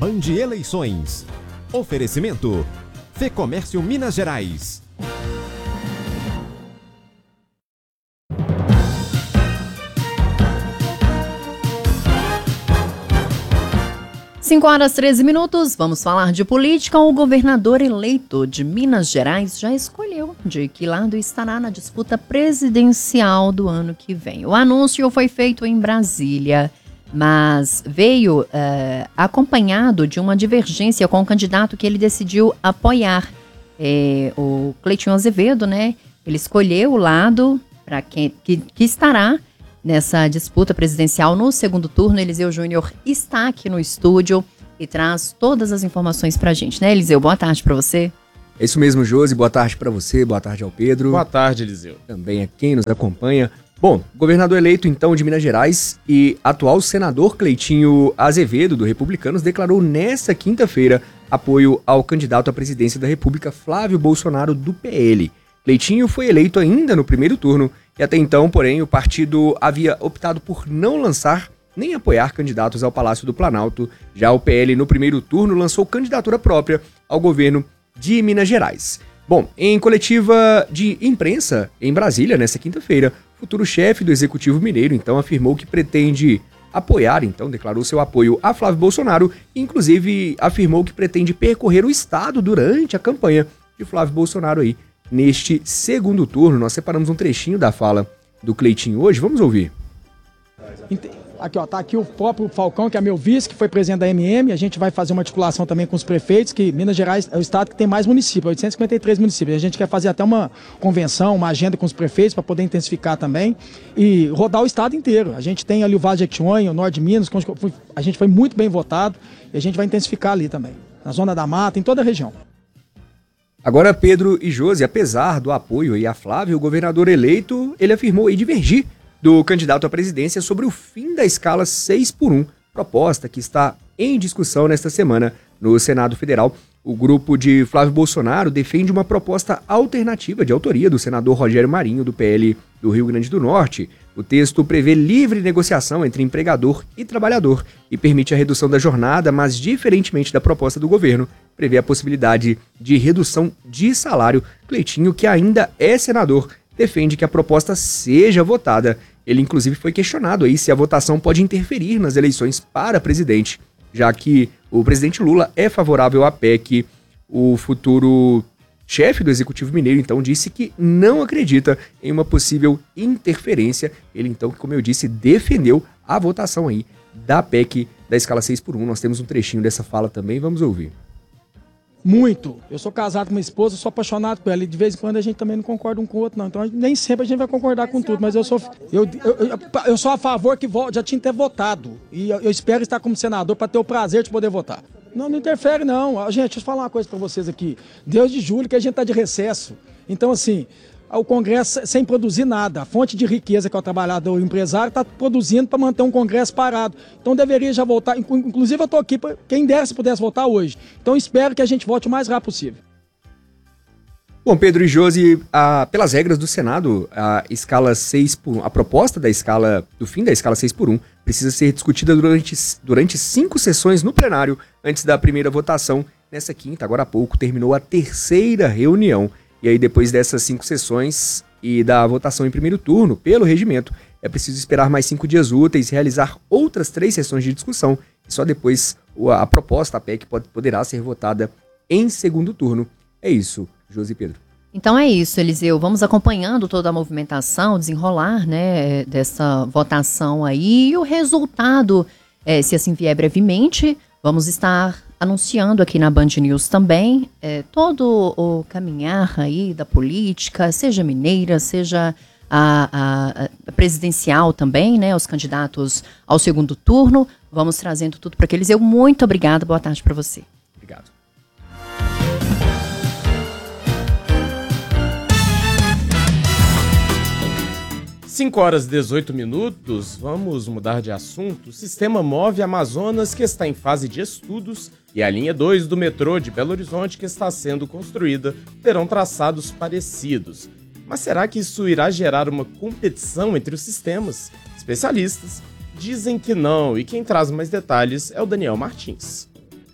Band Eleições. Oferecimento: Fecomércio Minas Gerais. Cinco horas 13 minutos, vamos falar de política. O governador eleito de Minas Gerais já escolheu de que lado estará na disputa presidencial do ano que vem. O anúncio foi feito em Brasília, mas veio acompanhado de uma divergência com o candidato que ele decidiu apoiar. O Cleitinho Azevedo, né? Ele escolheu o lado para quem que estará nessa disputa presidencial no segundo turno. Eliseu Júnior está aqui no estúdio e traz todas as informações pra gente, né, Eliseu? Boa tarde pra você. É isso mesmo, Josi. Boa tarde pra você, boa tarde ao Pedro. Boa tarde, Eliseu. Também a quem nos acompanha. Bom, governador eleito então de Minas Gerais e atual senador Cleitinho Azevedo, do Republicanos, declarou nesta quinta-feira apoio ao candidato à presidência da República, Flávio Bolsonaro, do PL. Cleitinho foi eleito ainda no primeiro turno e até então, porém, o partido havia optado por não lançar nem apoiar candidatos ao Palácio do Planalto. Já o PL, no primeiro turno, lançou candidatura própria ao governo de Minas Gerais. Bom, em coletiva de imprensa em Brasília, nesta quinta-feira, o futuro chefe do Executivo Mineiro, então, afirmou que pretende apoiar, então, declarou seu apoio a Flávio Bolsonaro e, inclusive, afirmou que pretende percorrer o estado durante a campanha de Flávio Bolsonaro aí. Neste segundo turno, nós separamos um trechinho da fala do Cleitinho hoje. Vamos ouvir. Aqui, ó, tá aqui o próprio Falcão, que é meu vice, que foi presidente da MM. A gente vai fazer uma articulação também com os prefeitos, que Minas Gerais é o estado que tem mais municípios, 853 municípios. A gente quer fazer até uma convenção, uma agenda com os prefeitos para poder intensificar também e rodar o estado inteiro. A gente tem ali o Vale de Jequitinhonha, o Norte de Minas, a gente foi muito bem votado e a gente vai intensificar ali também, na Zona da Mata, em toda a região. Agora, Pedro e Josi, apesar do apoio a Flávio, o governador eleito, ele afirmou divergir do candidato à presidência sobre o fim da escala 6x1, proposta que está em discussão nesta semana no Senado Federal. O grupo de Flávio Bolsonaro defende uma proposta alternativa de autoria do senador Rogério Marinho, do PL do Rio Grande do Norte. O texto prevê livre negociação entre empregador e trabalhador e permite a redução da jornada, mas, diferentemente da proposta do governo, prevê a possibilidade de redução de salário. Cleitinho, que ainda é senador, defende que a proposta seja votada. Ele, inclusive, foi questionado aí se a votação pode interferir nas eleições para presidente, já que o presidente Lula é favorável à PEC. O futuro chefe do Executivo Mineiro, então, disse que não acredita em uma possível interferência. Ele, então, como eu disse, defendeu a votação aí da PEC da escala 6x1. Nós temos um trechinho dessa fala também, vamos ouvir. Muito. Eu sou casado com uma esposa, sou apaixonado por ela e de vez em quando a gente também não concorda um com o outro, não. Então nem sempre a gente vai concordar com tudo, mas eu sou a favor que já tinha que ter votado. E eu espero estar como senador para ter o prazer de poder votar. Não interfere, não. Gente, deixa eu falar uma coisa para vocês aqui. Deus de julho que a gente está de recesso. Então, assim, o Congresso sem produzir nada. A fonte de riqueza que é o trabalhador e o empresário está produzindo para manter um Congresso parado. Então deveria já voltar. Inclusive eu estou aqui para quem dera se pudesse votar hoje. Então espero que a gente vote o mais rápido possível. Bom, Pedro e Josi, pelas regras do Senado, a escala 6x1, a proposta do fim da escala 6x1 precisa ser discutida durante 5 sessões no plenário antes da primeira votação. Nessa quinta, agora há pouco, terminou a terceira reunião. E aí, depois dessas 5 sessões e da votação em primeiro turno, pelo regimento, é preciso esperar mais 5 dias úteis, realizar outras 3 sessões de discussão e só depois a proposta, a PEC, poderá ser votada em segundo turno. É isso, Josi e Pedro. Então é isso, Eliseu. Vamos acompanhando toda a movimentação, desenrolar, né, dessa votação aí. E o resultado, se assim vier brevemente, vamos estar anunciando aqui na Band News também todo o caminhar aí da política, seja mineira, seja a presidencial também, né, os candidatos ao segundo turno. Vamos trazendo tudo para aqueles. Muito obrigada, boa tarde para você. Obrigado. 5 horas e 18 minutos, vamos mudar de assunto. O sistema Move Amazonas, que está em fase de estudos, e a linha 2 do metrô de Belo Horizonte, que está sendo construída, terão traçados parecidos. Mas será que isso irá gerar uma competição entre os sistemas? Especialistas dizem que não, e quem traz mais detalhes é o Daniel Martins.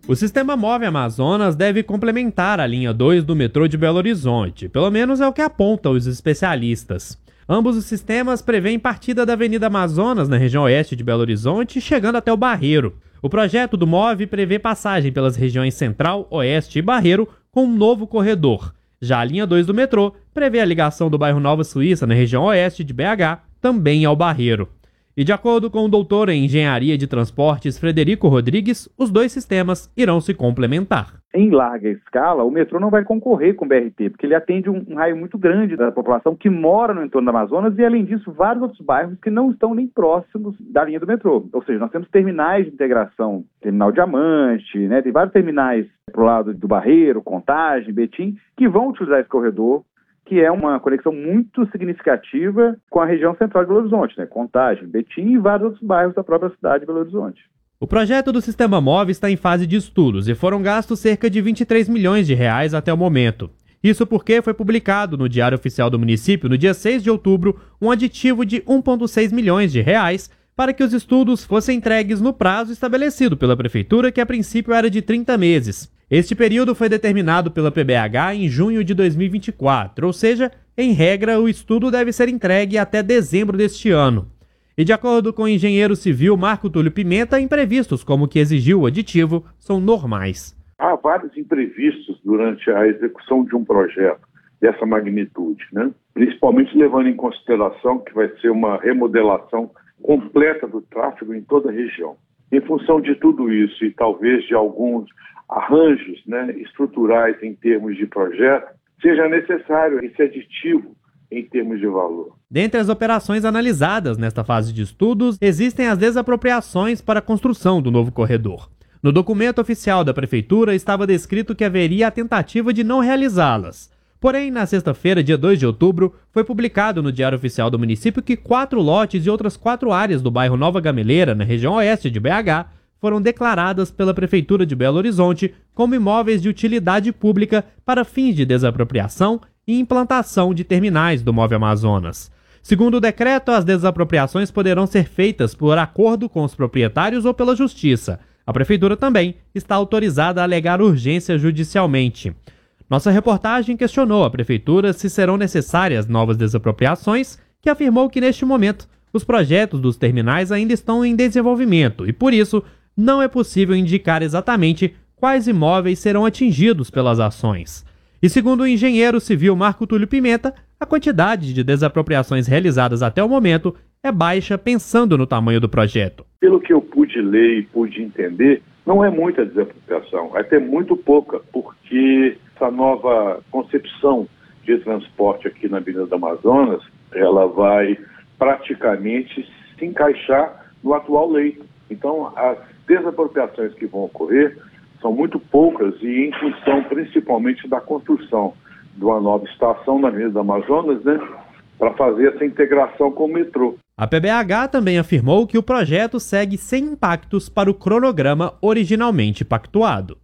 O sistema Move Amazonas deve complementar a linha 2 do metrô de Belo Horizonte, pelo menos é o que apontam os especialistas. Ambos os sistemas prevêem partida da Avenida Amazonas, na região oeste de Belo Horizonte, chegando até o Barreiro. O projeto do Move prevê passagem pelas regiões Central, Oeste e Barreiro com um novo corredor. Já a linha 2 do metrô prevê a ligação do bairro Nova Suíça, na região oeste de BH, também ao Barreiro. E de acordo com o doutor em Engenharia de Transportes Frederico Rodrigues, os dois sistemas irão se complementar. Em larga escala, o metrô não vai concorrer com o BRT, porque ele atende um raio muito grande da população que mora no entorno do Amazonas e, além disso, vários outros bairros que não estão nem próximos da linha do metrô. Ou seja, nós temos terminais de integração, Terminal Diamante, né? Tem vários terminais para o lado do Barreiro, Contagem, Betim, que vão utilizar esse corredor, que é uma conexão muito significativa com a região central de Belo Horizonte, né? Contagem, Betim e vários outros bairros da própria cidade de Belo Horizonte. O projeto do Sistema Move está em fase de estudos e foram gastos cerca de 23 milhões de reais até o momento. Isso porque foi publicado no Diário Oficial do Município, no dia 6 de outubro, um aditivo de 1,6 milhões de reais para que os estudos fossem entregues no prazo estabelecido pela Prefeitura, que a princípio era de 30 meses. Este período foi determinado pela PBH em junho de 2024, ou seja, em regra, o estudo deve ser entregue até dezembro deste ano. E de acordo com o engenheiro civil Marco Túlio Pimenta, imprevistos como o que exigiu o aditivo são normais. Há vários imprevistos durante a execução de um projeto dessa magnitude, né? Principalmente levando em consideração que vai ser uma remodelação completa do tráfego em toda a região. Em função de tudo isso e talvez de alguns arranjos, né, estruturais em termos de projeto, seja necessário esse aditivo em termos de valor. Dentre as operações analisadas nesta fase de estudos, existem as desapropriações para a construção do novo corredor. No documento oficial da Prefeitura estava descrito que haveria a tentativa de não realizá-las. Porém, na sexta-feira, dia 2 de outubro, foi publicado no Diário Oficial do Município que 4 lotes e outras 4 áreas do bairro Nova Gameleira, na região oeste de BH, foram declaradas pela Prefeitura de Belo Horizonte como imóveis de utilidade pública para fins de desapropriação e implantação de terminais do Move Amazonas. Segundo o decreto, as desapropriações poderão ser feitas por acordo com os proprietários ou pela Justiça. A Prefeitura também está autorizada a alegar urgência judicialmente. Nossa reportagem questionou a Prefeitura se serão necessárias novas desapropriações, que afirmou que neste momento os projetos dos terminais ainda estão em desenvolvimento e, por isso, não é possível indicar exatamente quais imóveis serão atingidos pelas ações. E segundo o engenheiro civil Marco Túlio Pimenta, a quantidade de desapropriações realizadas até o momento é baixa pensando no tamanho do projeto. Pelo que eu pude ler e pude entender, não é muita desapropriação, é até muito pouca, porque essa nova concepção de transporte aqui na Avenida do Amazonas, ela vai praticamente se encaixar no atual leito. Então, as desapropriações que vão ocorrer são muito poucas e em função principalmente da construção de uma nova estação na Avenida do Amazonas, né, para fazer essa integração com o metrô. A PBH também afirmou que o projeto segue sem impactos para o cronograma originalmente pactuado.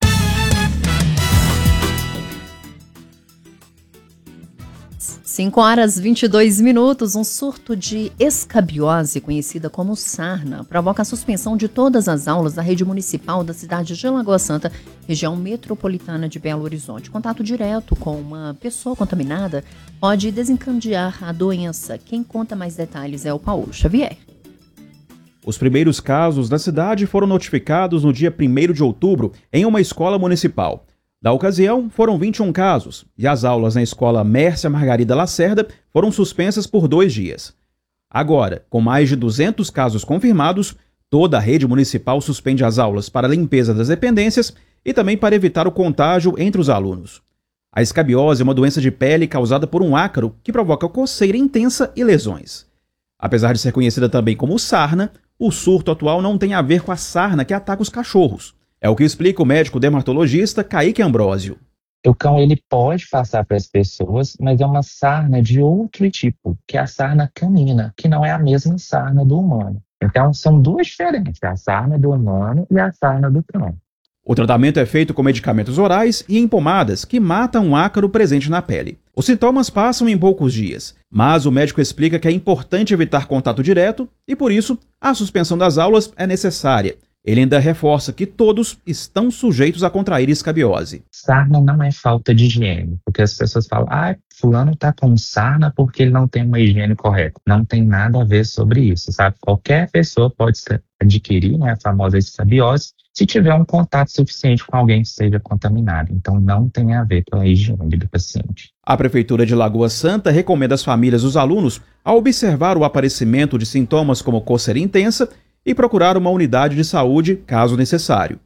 5h22, um surto de escabiose, conhecida como sarna, provoca a suspensão de todas as aulas da rede municipal da cidade de Lagoa Santa, região metropolitana de Belo Horizonte. Contato direto com uma pessoa contaminada pode desencadear a doença. Quem conta mais detalhes é o Paulo Xavier. Os primeiros casos da cidade foram notificados no dia 1º de outubro em uma escola municipal. Da ocasião, foram 21 casos, e as aulas na escola Mércia Margarida Lacerda foram suspensas por 2 dias. Agora, com mais de 200 casos confirmados, toda a rede municipal suspende as aulas para a limpeza das dependências e também para evitar o contágio entre os alunos. A escabiose é uma doença de pele causada por um ácaro que provoca coceira intensa e lesões. Apesar de ser conhecida também como sarna, o surto atual não tem a ver com a sarna que ataca os cachorros. É o que explica o médico dermatologista Kaique Ambrósio. O cão ele pode passar para as pessoas, mas é uma sarna de outro tipo, que é a sarna canina, que não é a mesma sarna do humano. Então são duas diferentes, a sarna do humano e a sarna do cão. O tratamento é feito com medicamentos orais e em pomadas que matam um ácaro presente na pele. Os sintomas passam em poucos dias, mas o médico explica que é importante evitar contato direto e, por isso, a suspensão das aulas é necessária. Ele ainda reforça que todos estão sujeitos a contrair escabiose. Sarna não é falta de higiene, porque as pessoas falam, fulano tá com sarna porque ele não tem uma higiene correta. Não tem nada a ver sobre isso, sabe? Qualquer pessoa pode adquirir, né, a famosa escabiose, se tiver um contato suficiente com alguém que esteja contaminado. Então não tem a ver com a higiene do paciente. A Prefeitura de Lagoa Santa recomenda às famílias dos alunos a observar o aparecimento de sintomas como coceira intensa e procurar uma unidade de saúde caso necessário.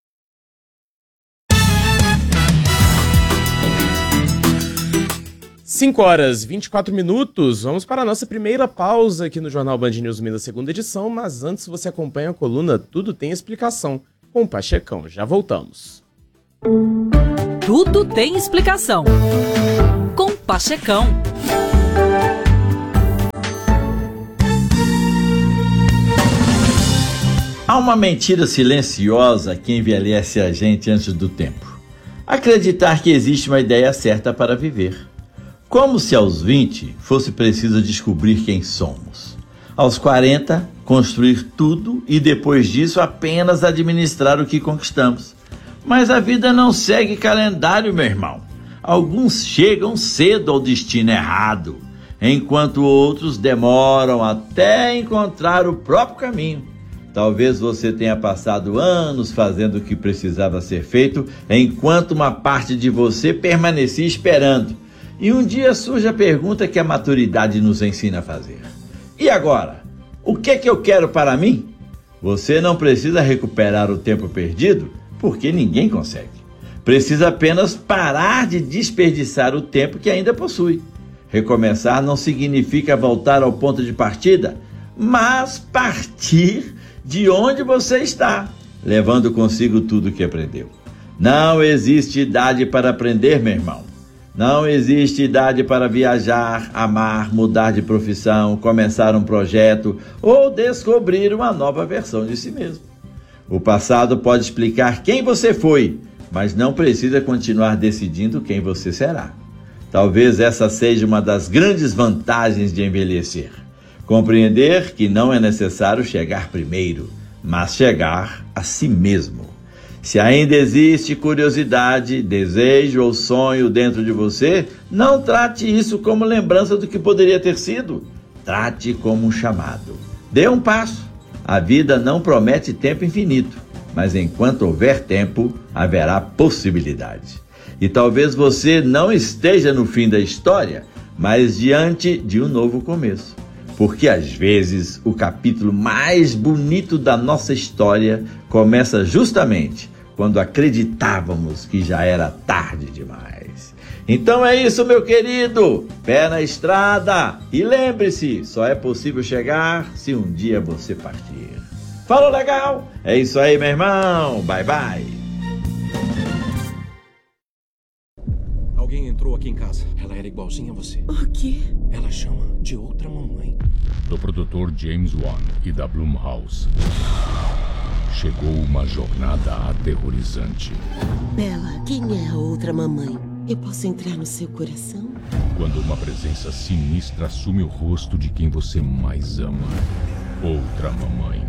Cinco horas e 24 minutos, vamos para a nossa primeira pausa aqui no Jornal Band News Minas, segunda edição, mas antes você acompanha a coluna Tudo Tem Explicação, com o Pachecão. Já voltamos. Tudo tem explicação, com Pachecão. Há uma mentira silenciosa que envelhece a gente antes do tempo. Acreditar que existe uma ideia certa para viver. Como se aos 20 fosse preciso descobrir quem somos. Aos 40, construir tudo e depois disso apenas administrar o que conquistamos. Mas a vida não segue calendário, meu irmão. Alguns chegam cedo ao destino errado, enquanto outros demoram até encontrar o próprio caminho. Talvez você tenha passado anos fazendo o que precisava ser feito, enquanto uma parte de você permanecia esperando. E um dia surge a pergunta que a maturidade nos ensina a fazer. E agora? O que é que eu quero para mim? Você não precisa recuperar o tempo perdido, porque ninguém consegue. Precisa apenas parar de desperdiçar o tempo que ainda possui. Recomeçar não significa voltar ao ponto de partida, mas partir de onde você está, levando consigo tudo o que aprendeu. Não existe idade para aprender, meu irmão. Não existe idade para viajar, amar, mudar de profissão, começar um projeto ou descobrir uma nova versão de si mesmo. O passado pode explicar quem você foi, mas não precisa continuar decidindo quem você será. Talvez essa seja uma das grandes vantagens de envelhecer. Compreender que não é necessário chegar primeiro, mas chegar a si mesmo. Se ainda existe curiosidade, desejo ou sonho dentro de você, não trate isso como lembrança do que poderia ter sido. Trate como um chamado. Dê um passo. A vida não promete tempo infinito, mas enquanto houver tempo, haverá possibilidade. E talvez você não esteja no fim da história, mas diante de um novo começo. Porque às vezes o capítulo mais bonito da nossa história começa justamente quando acreditávamos que já era tarde demais. Então é isso, meu querido, pé na estrada e lembre-se, só é possível chegar se um dia você partir. Falou legal? É isso aí, meu irmão, bye bye. Alguém entrou aqui em casa. Ela era igualzinha a você. O quê? Ela chama de outra mamãe. Do produtor James Wan e da Blumhouse. Chegou uma jornada aterrorizante. Bella, quem é a outra mamãe? Eu posso entrar no seu coração? Quando uma presença sinistra assume o rosto de quem você mais ama. Outra mamãe.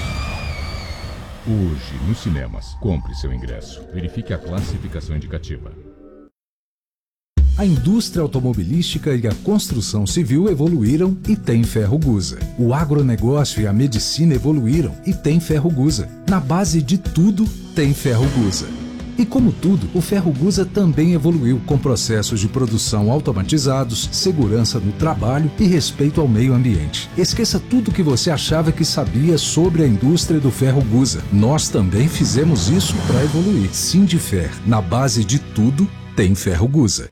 Hoje, nos cinemas. Compre seu ingresso. Verifique a classificação indicativa. A indústria automobilística e a construção civil evoluíram e tem Ferrogusa. O agronegócio e a medicina evoluíram e tem Ferrogusa. Na base de tudo, tem Ferrogusa. E como tudo, o Ferrogusa também evoluiu com processos de produção automatizados, segurança no trabalho e respeito ao meio ambiente. Esqueça tudo que você achava que sabia sobre a indústria do Ferrogusa. Nós também fizemos isso para evoluir. Sindifer, na base de tudo, tem Ferrogusa.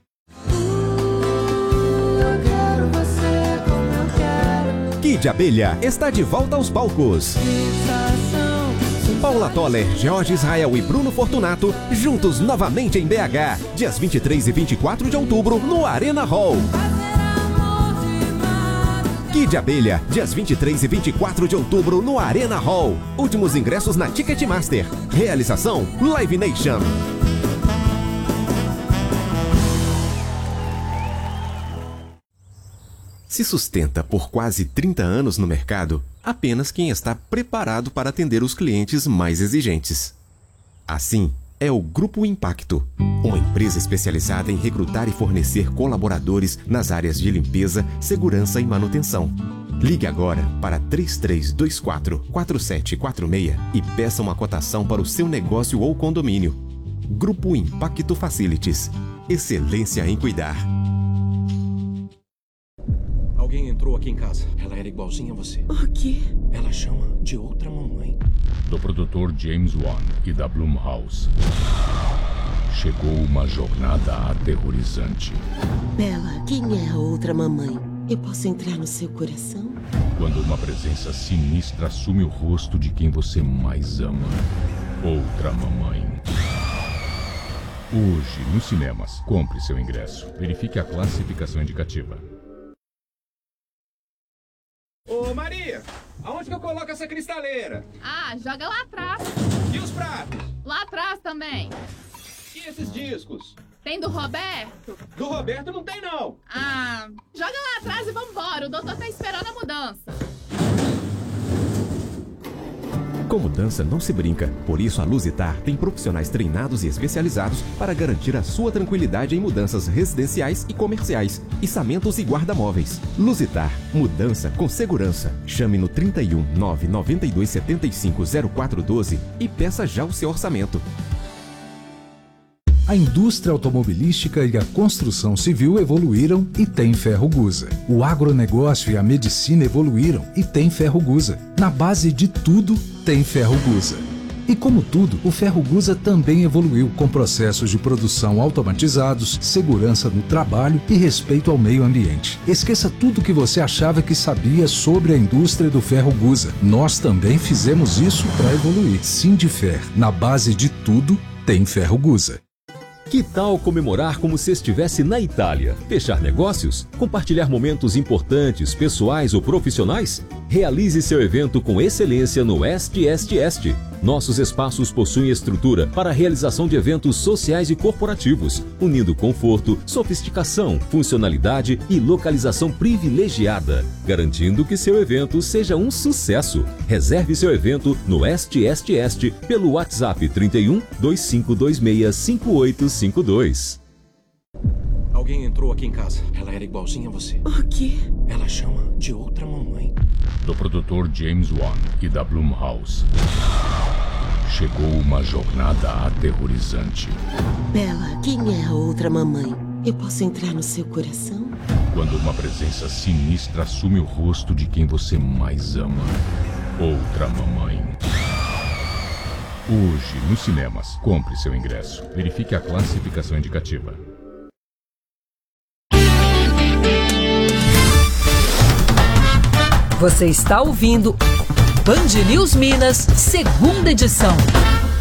Kid Abelha está de volta aos palcos. Paula Toller, Jorge Israel e Bruno Fortunato, juntos novamente em BH, dias 23 e 24 de outubro, no Arena Hall. Kid Abelha, dias 23 e 24 de outubro, no Arena Hall. Últimos ingressos na Ticketmaster. Realização Live Nation. Se sustenta por quase 30 anos no mercado, apenas quem está preparado para atender os clientes mais exigentes. Assim, é o Grupo Impacto, uma empresa especializada em recrutar e fornecer colaboradores nas áreas de limpeza, segurança e manutenção. Ligue agora para 3324-4746 e peça uma cotação para o seu negócio ou condomínio. Grupo Impacto Facilities. Excelência em cuidar. Alguém entrou aqui em casa. Ela era igualzinha a você. O quê? Ela chama de outra mamãe. Do produtor James Wan e da Blumhouse. Chegou uma jornada aterrorizante. Bella, quem é a outra mamãe? Eu posso entrar no seu coração? Quando uma presença sinistra assume o rosto de quem você mais ama. Outra mamãe. Hoje, nos cinemas. Compre seu ingresso. Verifique a classificação indicativa. Ô Maria, aonde que eu coloco essa cristaleira? Ah, joga lá atrás. E os pratos? Lá atrás também. E esses discos? Tem do Roberto? Do Roberto não tem não. Ah, joga lá atrás e vambora. O doutor tá esperando a mudança. Com mudança não se brinca, por isso a Luzitar tem profissionais treinados e especializados para garantir a sua tranquilidade em mudanças residenciais e comerciais, içamentos e guarda-móveis. Luzitar, mudança com segurança. Chame no 31 992 75 0412 e peça já o seu orçamento. A indústria automobilística e a construção civil evoluíram e tem Ferrogusa. O agronegócio e a medicina evoluíram e tem Ferrogusa. Na base de tudo, tem Ferrogusa. E como tudo, o Ferrogusa também evoluiu com processos de produção automatizados, segurança no trabalho e respeito ao meio ambiente. Esqueça tudo que você achava que sabia sobre a indústria do Ferrogusa. Nós também fizemos isso para evoluir. Sindifer, na base de tudo, tem Ferrogusa. Que tal comemorar como se estivesse na Itália? Fechar negócios? Compartilhar momentos importantes, pessoais ou profissionais? Realize seu evento com excelência no Est. Nossos espaços possuem estrutura para a realização de eventos sociais e corporativos, unindo conforto, sofisticação, funcionalidade e localização privilegiada, garantindo que seu evento seja um sucesso. Reserve seu evento no Est pelo WhatsApp 31 2526 5852. Alguém entrou aqui em casa. Ela era igualzinha a você. O quê? Ela chama de outra mamãe. Do produtor James Wan e da Blumhouse. Chegou uma jornada aterrorizante. Bella, quem é a outra mamãe? Eu posso entrar no seu coração? Quando uma presença sinistra assume o rosto de quem você mais ama. Outra mamãe. Hoje, nos cinemas. Compre seu ingresso. Verifique a classificação indicativa. Você está ouvindo Band News Minas, segunda edição.